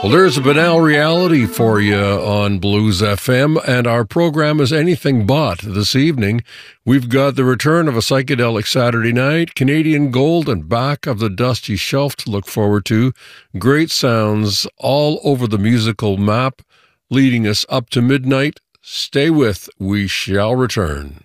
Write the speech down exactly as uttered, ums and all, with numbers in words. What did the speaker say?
Well, there's a banal reality for you on Blues F M, and our program is anything but. This evening, we've got the return of a psychedelic Saturday night, Canadian Gold, and Back of the Dusty Shelf to look forward to. Great sounds all over the musical map, leading us up to midnight. Stay with, we shall return.